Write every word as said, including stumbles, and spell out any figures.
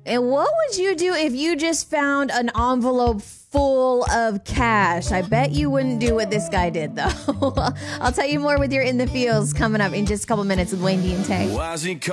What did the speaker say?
And what would you do if you just found an envelope full of cash? I bet you wouldn't do what this guy did, though. I'll tell you more with your In the Fields coming up in just a couple minutes with Wayne D and Tay.